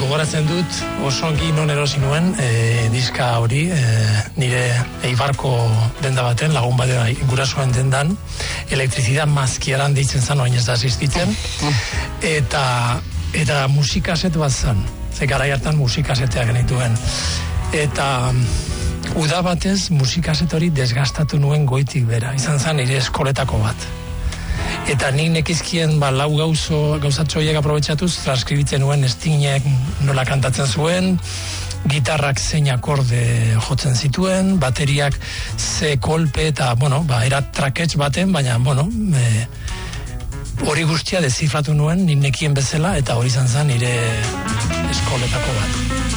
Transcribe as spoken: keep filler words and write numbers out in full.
gogoratzen dut, oso ongi non erosi nuen e, diska hori, e, nire Eibarko denda baten, lagun baten gurasoen dendan, elektrizidad mazkiaran deitzen zan, oain ez da asistitzen, eta, eta musikaset bat zen, ze garai hartan musikaseteak genituen. Eta uda batez musikaset hori desgastatu nuen goitik bera, izan zen nire eskoletako bat. Eta nik nekizkien ba, lau gauzo, gauzatxo horiek aprobetxatuz, transkribitzen nuen Stingek nola kantatzen zuen, gitarrak zein akorde jotzen zituen, bateriak ze kolpe eta, bueno, ba, era trakets baten, baina, bueno, e, hori guztia dezifratu nuen, nik nekien bezala, eta hori izan zen nire eskoletako bat.